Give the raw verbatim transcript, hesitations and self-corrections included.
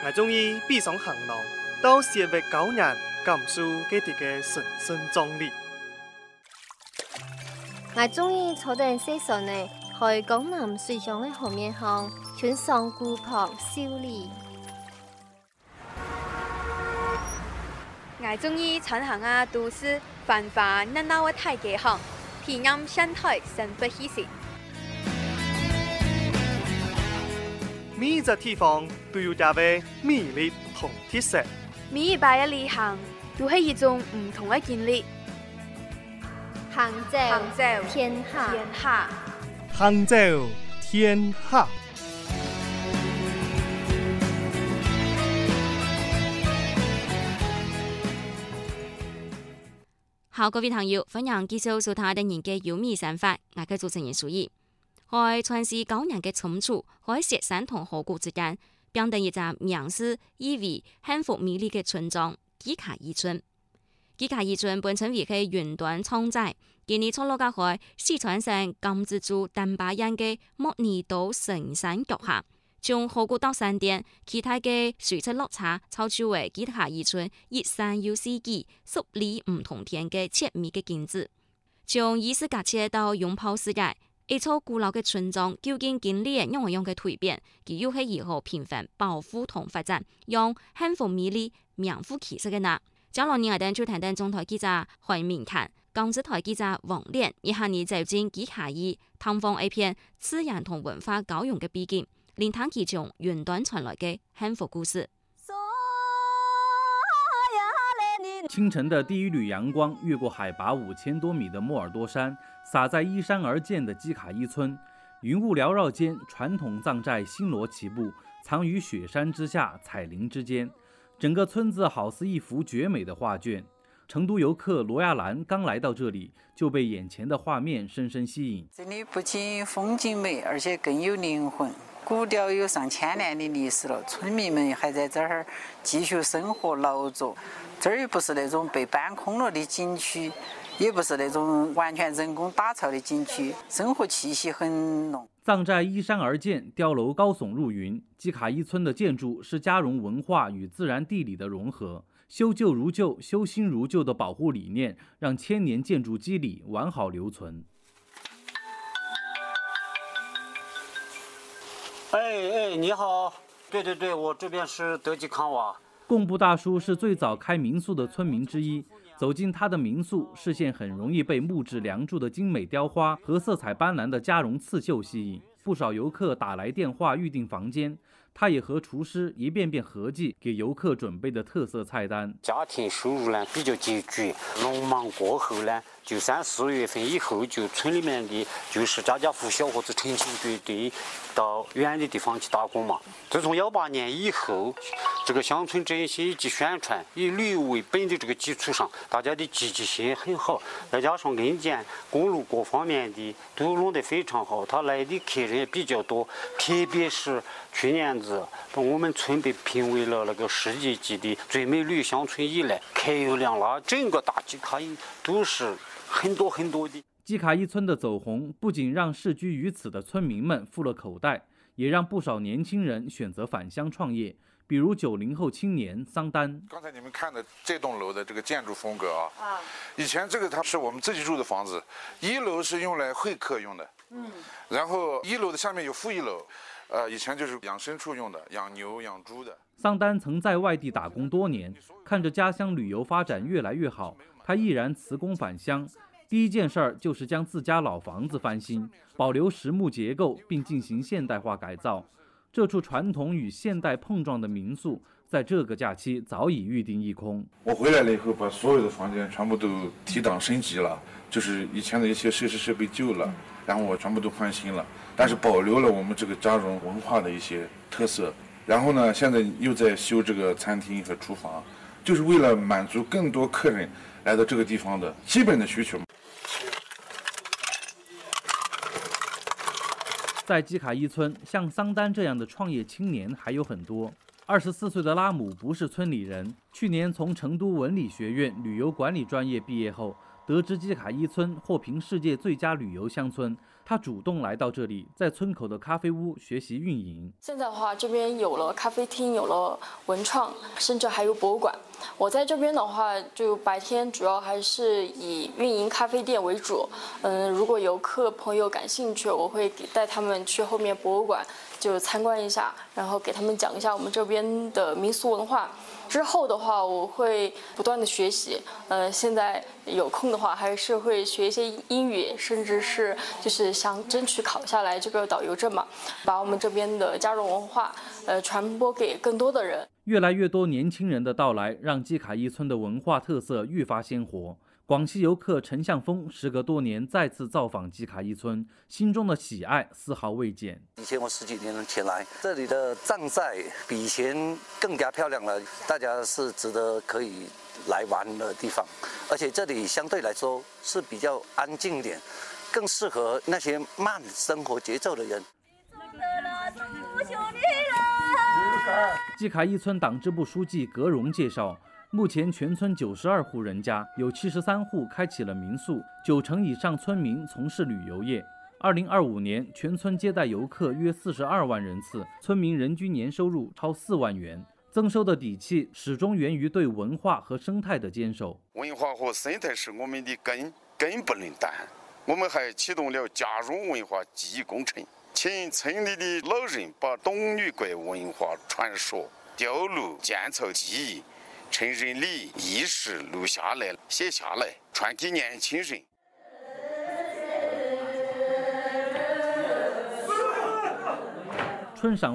我中意闭上行囊，到社会高人感受佢哋嘅神聖壯麗。 我中意坐定西上呢，去江南水上嘅河面上，穿上古朴秀麗。 我中意穿行啊都市繁華熱鬧嘅大街巷，體驗生態生活氣息。 每一個地方都有佢嘅魅力同特色。 每一擺嘅旅行都係一種唔同嘅經歷。 杭州， 杭州， 天下， 天下， 杭州，天下。 好，各位朋友，歡迎繼續收睇第二嘅有美生活，我嘅主持人蘇怡。喺全市九年嘅重處，喺雪山同河谷之間，變成一個名士意味幸福美麗嘅村莊——基卡伊村。基卡伊村本稱為係雲端倉寨，今年坐落嘅喺四川省甘孜州丹巴縣嘅莫尼島神山腳下，從河谷到山巔，其他嘅水質落差，造就為基卡伊村一山有四季、十里唔同天嘅稠密嘅景緻。從異世界到擁抱世界。一座古老嘅村莊究竟經歷咗樣樣嘅蛻變，佢又係如何平凡保護同發展，用幸福美麗名副其實嘅呢？接落嚟我哋就談談中台記者海明侃、港視台記者王蓮，一下你走進基卡伊，探訪一片自然同文化交融嘅秘境，聆聽其中雲端傳來嘅幸福故事。 清晨的第一縷陽光越過海拔五千多米的莫爾多山，灑在依山而建的基卡伊村。雲霧繚繞間，傳統藏寨星羅棋布，藏於雪山之下，彩林之間。整個村子好似一幅絕美的畫卷。成都遊客羅亞蘭剛來到這裡，就被眼前的畫面深深吸引。 這裡不僅風景美，而且更有靈魂。古調有上千年的歷史了，村民們還在這兒繼續生活勞作。這兒又不是那種被搬空了的景區，也不是那種完全人工打造的景區，生活氣息很濃。 藏寨依山而建，碉樓高聳入雲。基卡伊村的建築是加融文化與自然地理的融合，修舊如舊、修新如舊的保護理念，讓千年建築肌理完好留存。 哎哎，你好，對對對，我這邊是德基康瓦。 貢布大叔是最早開民宿的村民之一，走進他的民宿，視線很容易被木質梁柱的精美雕花和色彩斑斕的加絨刺繡吸引。不少遊客打來電話預訂房間，他也和廚師一遍遍合計給遊客準備的特色菜單。 家庭收入呢比較拮據，農忙過後呢，就三四月份以後，就村裡面的就是家家戶小伙子成群結隊到遠的地方去打工嘛。自從幺八年以後，這個鄉村振興以及宣傳以旅遊為本的這個基礎上，大家的積極性很好，再加上硬件、公路各方面的都弄得非常好，他來的客人也比較多，特別是去年子我們村被評為了那個世界級的最美旅遊鄉村以來，客流量啦，整個大基卡伊都是很多很多的。 基卡伊村的走紅不僅讓世居於此的村民們富了口袋，也讓不少年輕人選擇返鄉創業。比如九零後青年桑丹。 剛才你們看的這棟樓的這個建築風格啊，啊，以前這個它是我們自己住的房子，一樓是用來會客用的，嗯，然後一樓的下面有負一樓，呃，以前就是養牲畜用的，養牛養豬的。 桑丹曾在外地打工多年，看着家鄉旅遊發展越來越好，他毅然辭工返鄉。第一件事兒就是將自家老房子翻新，保留實木結構，並進行現代化改造。這處傳統與現代碰撞的民宿，在這個假期早已預訂一空。 我回來了以後，把所有的房間全部都提檔升級了，就是以前的一些設施設備舊了，然後我全部都換新了，但是保留了我們這個加融文化的一些特色。然後呢，現在又在修這個餐廳和廚房，就是為了滿足更多客人來到這個地方的基本的需求。 在基卡伊村，像桑丹這樣的創業青年還有很多。二十四歲的拉姆不是村裡人，去年從成都文理學院旅遊管理專業畢業後， 得知基卡伊村获评世界最佳旅游乡村，他主动来到这里，在村口的咖啡屋学习运营。 现在的话，这边有了咖啡厅，有了文创，甚至还有博物馆。我在这边的话，就白天主要还是以运营咖啡店为主。嗯，如果游客朋友感兴趣，我会给带他们去后面博物馆就参观一下，然后给他们讲一下我们这边的民俗文化。之后的话，我会不断的学习。呃，现在有空的话，还是会学一些英语，甚至是就是想争取考下来这个导游证嘛，把我们这边的家荣文化呃传播给更多的人。 越来越多年轻人的到来，让基卡伊村的文化特色愈发鲜活。广西游客陈向峰时隔多年再次造访基卡伊村，心中的喜爱丝毫未减。 以前我十几年前来，这里的藏寨比以前更加漂亮了，大家是值得可以来玩的地方。而且这里相对来说是比较安静一点，更适合那些慢生活节奏的人。 基卡伊村党支部书记葛荣介绍，目前全村九十二户人家，有七十三户开启了民宿，九成以上村民从事旅游业。二零二五年，全村接待游客约四十二万人次，村民人均年收入超四万元。增收的底气始终源于对文化和生态的坚守。 文化和生态是我们的根，根不能断。我们还启动了家荣文化记忆工程，请村里的老人把董女国文化传说雕录建凑记忆，成人礼仪式录下来写下来，传给年轻人。 春赏